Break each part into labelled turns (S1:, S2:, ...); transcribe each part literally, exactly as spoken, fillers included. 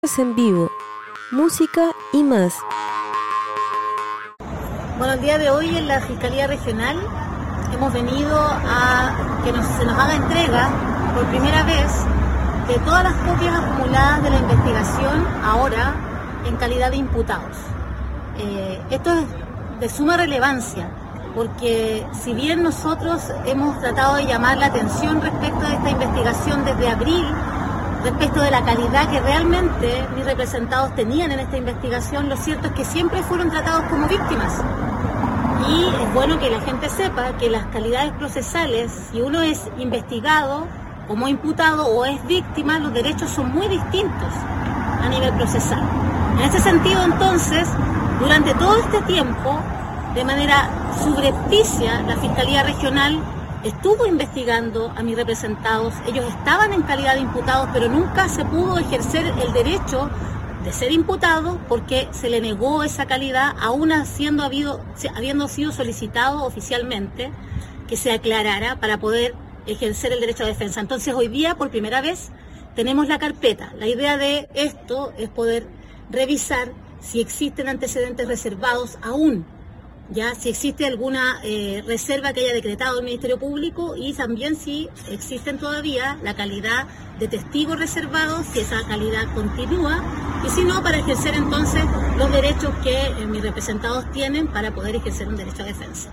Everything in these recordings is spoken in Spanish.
S1: En vivo, música y más.
S2: Bueno, el día de hoy en la Fiscalía Regional hemos venido a que nos, se nos haga entrega por primera vez de todas las copias acumuladas de la investigación ahora en calidad de imputados. Eh, esto es de suma relevancia porque si bien nosotros hemos tratado de llamar la atención respecto de esta investigación desde abril, respecto de la calidad que realmente mis representados tenían en esta investigación, lo cierto es que siempre fueron tratados como víctimas. Y es bueno que la gente sepa que las calidades procesales, si uno es investigado como imputado o es víctima, los derechos son muy distintos a nivel procesal. En ese sentido, entonces, durante todo este tiempo, de manera subrepticia, la Fiscalía Regional estuvo investigando a mis representados. Ellos estaban en calidad de imputados, pero nunca se pudo ejercer el derecho de ser imputado porque se le negó esa calidad, aún habiendo, habido, habiendo sido solicitado oficialmente que se aclarara para poder ejercer el derecho a defensa. Entonces hoy día, por primera vez, tenemos la carpeta. La idea de esto es poder revisar si existen antecedentes reservados aún, ya si existe alguna eh, reserva que haya decretado el Ministerio Público y también si existen todavía la calidad de testigos reservados, si esa calidad continúa, y si no, para ejercer entonces los derechos que eh, mis representados tienen para poder ejercer un derecho a defensa.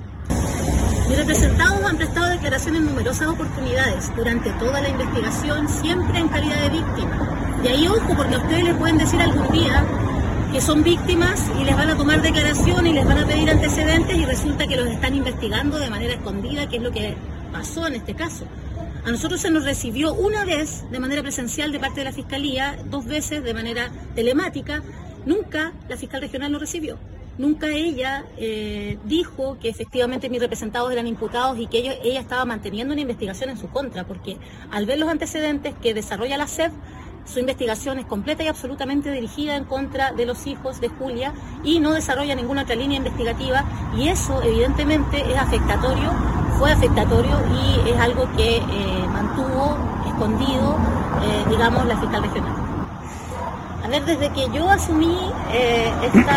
S2: Mis representados han prestado declaraciones en numerosas oportunidades durante toda la investigación, siempre en calidad de víctima. Y ahí ojo, porque a ustedes les pueden decir algún día que son víctimas y les van a tomar declaraciones y les van a pedir antecedentes y resulta que los están investigando de manera escondida, que es lo que pasó en este caso. A nosotros se nos recibió una vez de manera presencial de parte de la Fiscalía, dos veces de manera telemática. Nunca la fiscal regional lo recibió. Nunca ella eh, dijo que efectivamente mis representados eran imputados y que ellos, ella estaba manteniendo una investigación en su contra, porque al ver los antecedentes que desarrolla la S E P, su investigación es completa y absolutamente dirigida en contra de los hijos de Julia y no desarrolla ninguna otra línea investigativa, y eso evidentemente es afectatorio, fue afectatorio y es algo que eh, mantuvo escondido, eh, digamos, la fiscal regional. A ver, desde que yo asumí eh,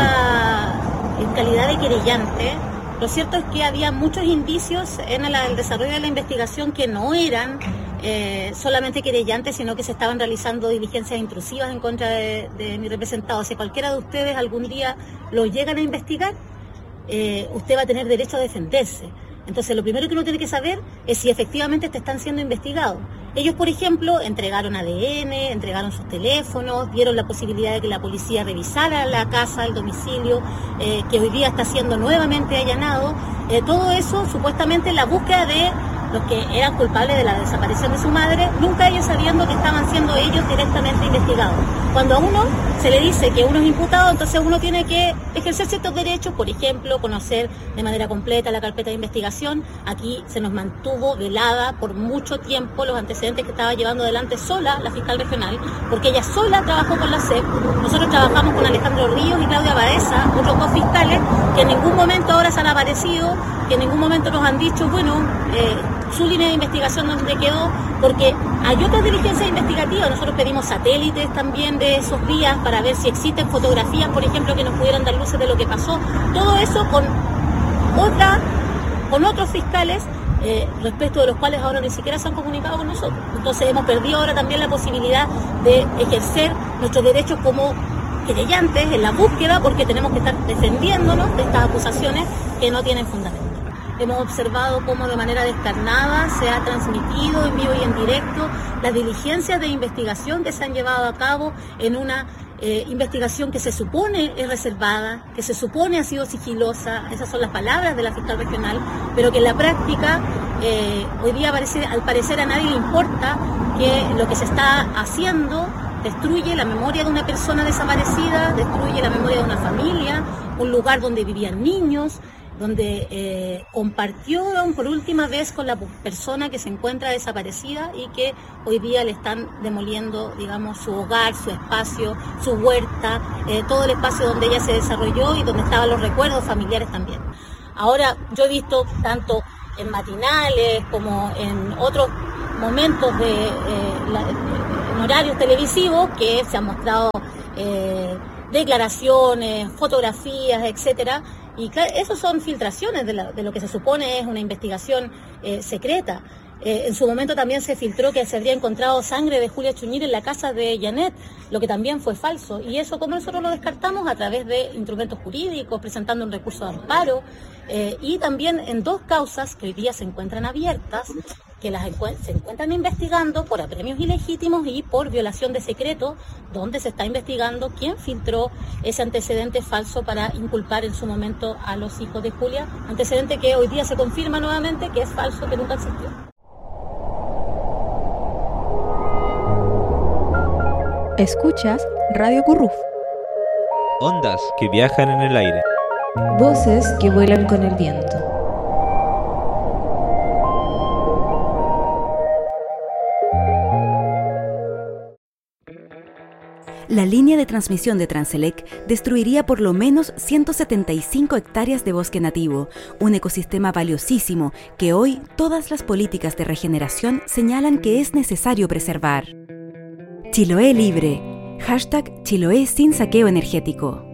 S2: esta en calidad de querellante, lo cierto es que había muchos indicios en el, el desarrollo de la investigación que no eran Eh, solamente querellantes, sino que se estaban realizando diligencias intrusivas en contra de, de mi representado. Si cualquiera de ustedes algún día lo llegan a investigar, eh, usted va a tener derecho a defenderse. Entonces lo primero que uno tiene que saber es si efectivamente te están siendo investigados. Ellos, por ejemplo, entregaron A D N, entregaron sus teléfonos, dieron la posibilidad de que la policía revisara la casa, el domicilio, eh, que hoy día está siendo nuevamente allanado. Eh, todo eso supuestamente en la búsqueda de los que eran culpables de la desaparición de su madre, nunca ellos sabiendo que estaban siendo ellos directamente investigados. Cuando a uno se le dice que uno es imputado, entonces uno tiene que ejercer ciertos derechos, por ejemplo, conocer de manera completa la carpeta de investigación. Aquí se nos mantuvo velada por mucho tiempo los antecedentes que estaba llevando adelante sola la fiscal regional, porque ella sola trabajó con la S E P. Nosotros trabajamos con Alejandro Ríos y Claudia Baeza, otros dos fiscales, que en ningún momento ahora se han aparecido, que en ningún momento nos han dicho, bueno, eh, su línea de investigación donde quedó, porque hay otras diligencias investigativas. Nosotros pedimos satélites también de esos días para ver si existen fotografías, por ejemplo, que nos pudieran dar luces de lo que pasó. Todo eso con otra, con otros fiscales, eh, respecto de los cuales ahora ni siquiera se han comunicado con nosotros. Entonces hemos perdido ahora también la posibilidad de ejercer nuestros derechos como querellantes en la búsqueda, porque tenemos que estar defendiéndonos de estas acusaciones que no tienen fundamento. Hemos observado cómo de manera descarnada se ha transmitido en vivo y en directo las diligencias de investigación que se han llevado a cabo en una eh, investigación que se supone es reservada, que se supone ha sido sigilosa, esas son las palabras de la fiscal regional, pero que en la práctica eh, hoy día parece, al parecer a nadie le importa que lo que se está haciendo destruye la memoria de una persona desaparecida, destruye la memoria de una familia, un lugar donde vivían niños, donde eh, compartieron por última vez con la persona que se encuentra desaparecida y que hoy día le están demoliendo, digamos, su hogar, su espacio, su huerta, eh, todo el espacio donde ella se desarrolló y donde estaban los recuerdos familiares también. Ahora, yo he visto tanto en matinales como en otros momentos de, eh, la, horarios televisivos que se han mostrado eh, declaraciones, fotografías, etcétera. Y claro, eso son filtraciones de, la, de lo que se supone es una investigación eh, secreta. Eh, en su momento también se filtró que se habría encontrado sangre de Julia Chuñir en la casa de Janet, lo que también fue falso. Y eso, como nosotros lo descartamos, a través de instrumentos jurídicos, presentando un recurso de amparo, eh, y también en dos causas que hoy día se encuentran abiertas, que las encu- se encuentran investigando por apremios ilegítimos y por violación de secreto, donde se está investigando quién filtró ese antecedente falso para inculpar en su momento a los hijos de Julia, antecedente que hoy día se confirma nuevamente que es falso, que nunca existió.
S1: Escuchas Radio Curruf.
S3: Ondas que viajan en el aire.
S1: Voces que vuelan con el viento.
S4: La línea de transmisión de Transelec destruiría por lo menos ciento setenta y cinco hectáreas de bosque nativo, un ecosistema valiosísimo que hoy todas las políticas de regeneración señalan que es necesario preservar. Chiloé libre. Hashtag Chiloé sin saqueo energético.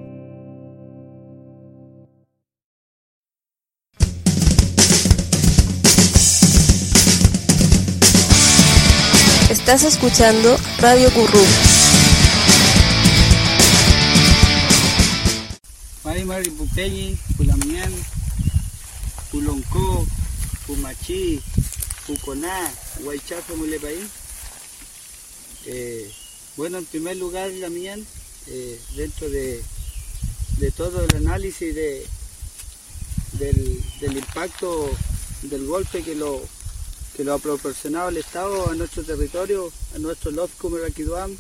S1: Estás escuchando Radio Curruf.
S5: Mari Pupeñi, Pulamián, Puloncó, Pumachi, Puconá, Huaychaco, Mulepaí. Eh, bueno, en primer lugar, Damián, eh, dentro de, de todo el análisis de, del, del impacto del golpe que lo, que lo ha proporcionado el Estado a nuestro territorio, a nuestro Lofco Meraquiduam,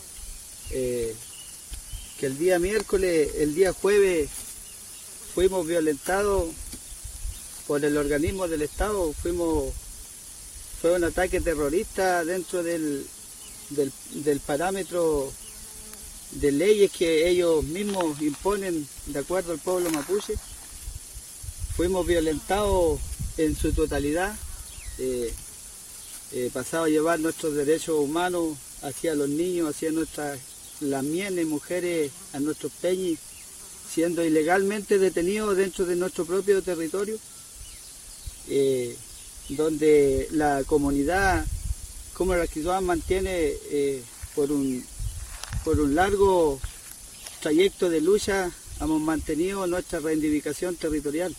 S5: eh, que el día miércoles, el día jueves, fuimos violentados por el organismo del Estado, fuimos, fue un ataque terrorista dentro del, del, del parámetro de leyes que ellos mismos imponen de acuerdo al pueblo mapuche. Fuimos violentados en su totalidad, eh, eh, pasado a llevar nuestros derechos humanos hacia los niños, hacia nuestras las mienes, mujeres, a nuestros peñis, siendo ilegalmente detenidos dentro de nuestro propio territorio, eh, donde la comunidad como la que mantiene eh, por, un, por un largo trayecto de lucha, hemos mantenido nuestra reivindicación territorial.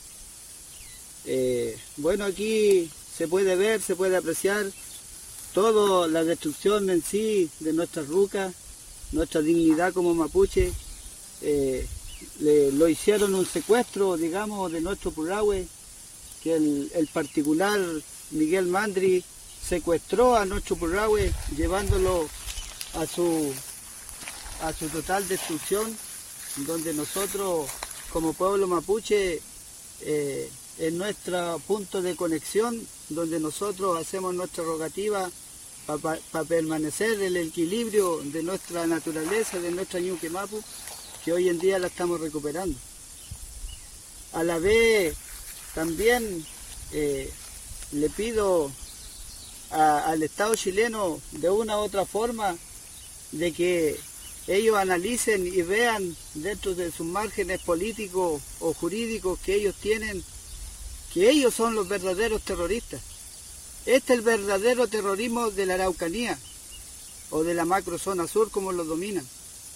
S5: Eh, bueno, aquí se puede ver, se puede apreciar toda la destrucción en sí de nuestras rucas, nuestra dignidad como mapuche. Eh, le, lo hicieron un secuestro, digamos, de nuestro Purahue, que el, el particular Miguel Mandri secuestró a nuestro Purahue, llevándolo a su, a su total destrucción, donde nosotros como pueblo mapuche eh, en nuestro punto de conexión, donde nosotros hacemos nuestra rogativa para pa, pa permanecer el equilibrio de nuestra naturaleza, de nuestra ñuque mapu, que hoy en día la estamos recuperando. A la vez también eh, le pido a, al Estado chileno de una u otra forma de que ellos analicen y vean dentro de sus márgenes políticos o jurídicos que ellos tienen, que ellos son los verdaderos terroristas. Este es el verdadero terrorismo de la Araucanía o de la macrozona sur, como lo dominan.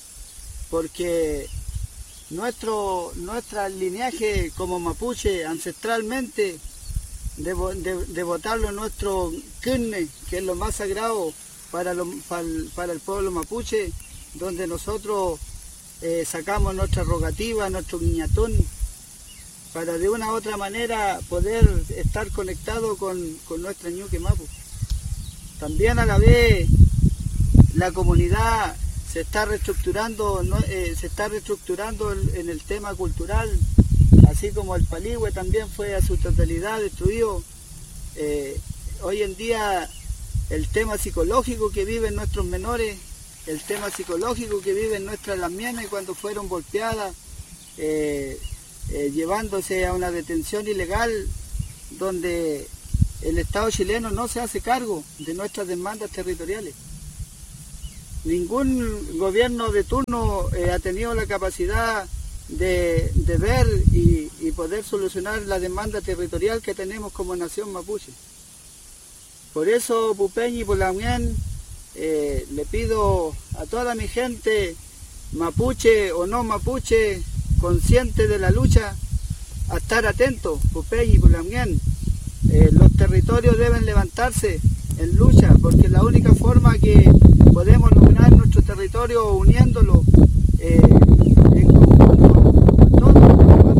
S5: Porque nuestro nuestra lineaje como mapuche ancestralmente de, de, de botarlo en nuestro K'ne, que es lo más sagrado para, lo, para, el, para el pueblo mapuche, donde nosotros eh, sacamos nuestra rogativa, nuestro guiñatón, para de una u otra manera poder estar conectado con, con nuestra ñuque mapu. También a la vez la comunidad se está reestructurando, no, eh, se está reestructurando en, en el tema cultural, así como el Paligüe también fue a su totalidad destruido. Eh, hoy en día el tema psicológico que viven nuestros menores, el tema psicológico que viven nuestras lamienes cuando fueron golpeadas, eh, eh, llevándose a una detención ilegal, donde el Estado chileno no se hace cargo de nuestras demandas territoriales. ningún gobierno de turno eh, ha tenido la capacidad de, de ver y, y poder solucionar la demanda territorial que tenemos como nación mapuche. Por eso, Pupeñi y Pulamien, eh, le pido a toda mi gente, mapuche o no mapuche, consciente de la lucha, a estar atentos, Pupeñi y Pulamien. Eh, los territorios deben levantarse en lucha, porque la única forma que podemos lograr nuestro territorio uniéndolo eh, en conjunto todos,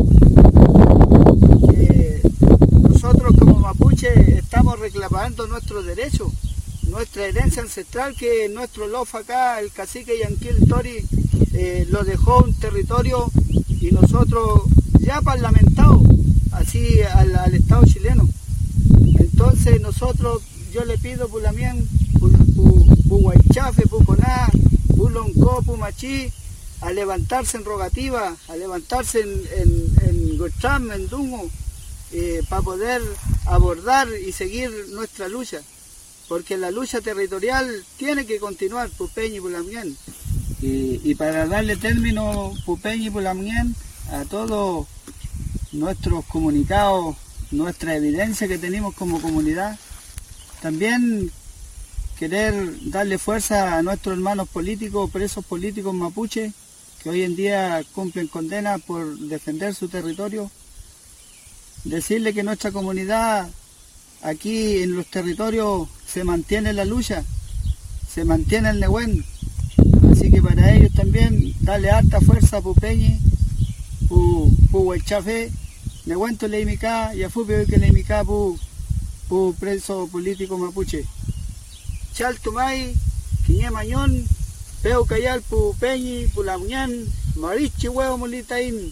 S5: eh, nosotros como mapuche estamos reclamando nuestros derechos, nuestra herencia ancestral, que nuestro lofa acá, el cacique Yanquil Tori, eh, lo dejó un territorio y nosotros ya parlamentados así al, al Estado chileno. Entonces nosotros, yo le pido Pulamien, Puhuaychafe, Puconá, Puloncó, Pumachi, a levantarse en rogativa, a levantarse en, en, en Gotram, en Dungo, eh, para poder abordar y seguir nuestra lucha, porque la lucha territorial tiene que continuar, Pupeñi y Pulamien. Y, y para darle término, Pupeñi y Pulamien, a todos nuestros comunicados, nuestra evidencia que tenemos como comunidad, también querer darle fuerza a nuestros hermanos políticos, presos políticos mapuches, que hoy en día cumplen condena por defender su territorio. Decirle que nuestra comunidad aquí en los territorios se mantiene la lucha, se mantiene el Nehuen. Así que para ellos también darle harta fuerza a Pupeñi, Pu Huaychafe, Nehuen Toleimicá, Yafupe Leimicá, Pu Pu preso político mapuche. Chaltumay, Quiñé Mañón, Peu Cayal, Pupeñi, Pulamien, Marichi Huevo Molitaín.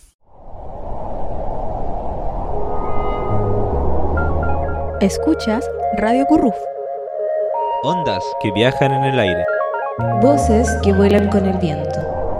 S1: Escuchas Radio Curruf.
S3: Ondas que viajan en el aire.
S1: Voces que vuelan con el viento.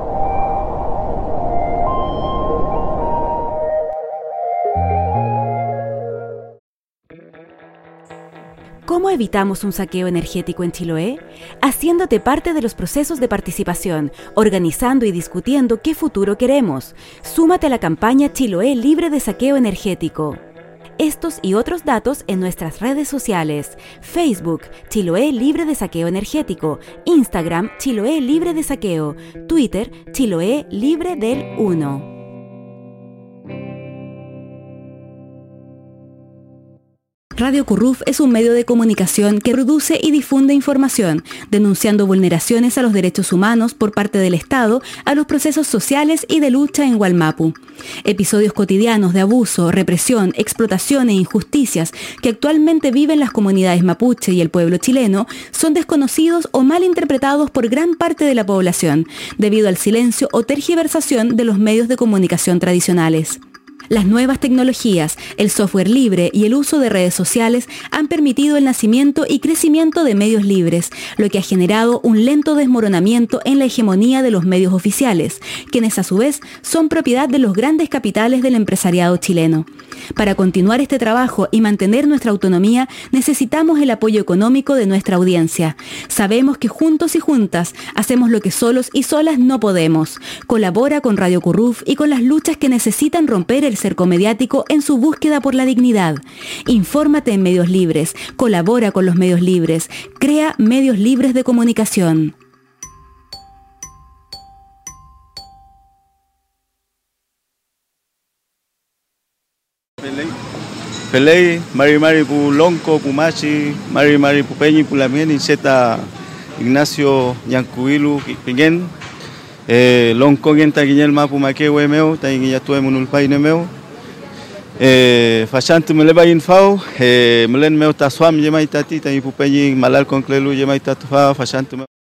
S4: ¿Cómo evitamos un saqueo energético en Chiloé? Haciéndote parte de los procesos de participación, organizando y discutiendo qué futuro queremos. Súmate a la campaña Chiloé Libre de Saqueo Energético. Estos y otros datos en nuestras redes sociales: Facebook, Chiloé Libre de Saqueo Energético, Instagram, Chiloé Libre de Saqueo, Twitter, Chiloé Libre del uno. Radio Curruf es un medio de comunicación que produce y difunde información, denunciando vulneraciones a los derechos humanos por parte del Estado a los procesos sociales y de lucha en Wallmapu. Episodios cotidianos de abuso, represión, explotación e injusticias que actualmente viven las comunidades mapuche y el pueblo chileno son desconocidos o mal interpretados por gran parte de la población, debido al silencio o tergiversación de los medios de comunicación tradicionales. Las nuevas tecnologías, el software libre y el uso de redes sociales han permitido el nacimiento y crecimiento de medios libres, lo que ha generado un lento desmoronamiento en la hegemonía de los medios oficiales, quienes a su vez son propiedad de los grandes capitales del empresariado chileno. Para continuar este trabajo y mantener nuestra autonomía, necesitamos el apoyo económico de nuestra audiencia. Sabemos que juntos y juntas hacemos lo que solos y solas no podemos. Colabora con Radio Curruf y con las luchas que necesitan romper el cerco mediático en su búsqueda por la dignidad. Infórmate en medios libres, colabora con los medios libres, crea medios libres de comunicación.
S6: Pelei, Mari Mari Pulonco, Pumachi, Mari Mari Pupeñi, Pulamien, Incheta Ignacio Yancuilu, Pingen, eh, Lonco Genta Guiñel Mapu Maquehue Meo, Tainguilla Tue Munulpai Nemeo, eh, Fashante Meleba Infao, eh, Melen Meo Taswam Yemaitati, Tain Pupeñi, Malal Conclelu Yemaitatufa, Fashante